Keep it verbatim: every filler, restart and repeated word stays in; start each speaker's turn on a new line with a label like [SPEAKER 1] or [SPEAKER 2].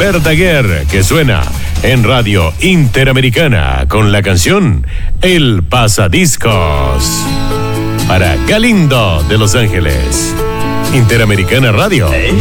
[SPEAKER 1] Verdaguer, que suena en Radio Interamericana con la canción El Pasadiscos. Para Galindo de Los Ángeles. Interamericana Radio.
[SPEAKER 2] El